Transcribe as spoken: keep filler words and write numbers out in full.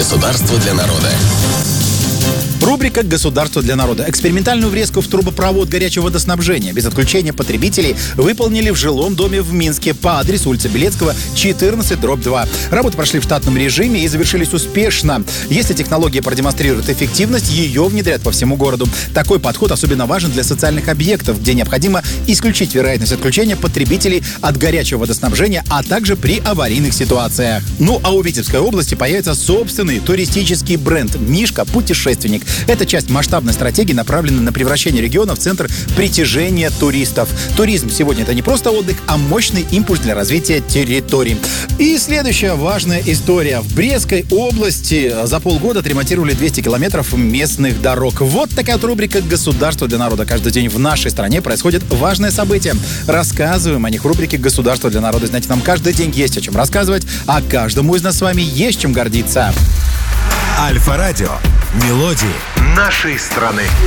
Государство для народа. Рубрика «Государство для народа». Экспериментальную врезку в трубопровод горячего водоснабжения без отключения потребителей выполнили в жилом доме в Минске по адресу улица Белецкого, четырнадцать дробь два. Работы прошли в штатном режиме и завершились успешно. Если технология продемонстрирует эффективность, ее внедрят по всему городу. Такой подход особенно важен для социальных объектов, где необходимо исключить вероятность отключения потребителей от горячего водоснабжения, а также при аварийных ситуациях. Ну а у Витебской области появится собственный туристический бренд «Мишка Путешественник». Эта часть масштабной стратегии направлена на превращение региона в центр притяжения туристов. Туризм сегодня это не просто отдых, а мощный импульс для развития территорий. И следующая важная история. В Брестской области за полгода отремонтировали двести километров местных дорог. Вот такая вот рубрика «Государство для народа». Каждый день в нашей стране происходит важное событие. Рассказываем о них в рубрике «Государство для народа». Знаете, нам каждый день есть о чем рассказывать, а каждому из нас с вами есть чем гордиться. Альфа-радио. Мелодии нашей страны.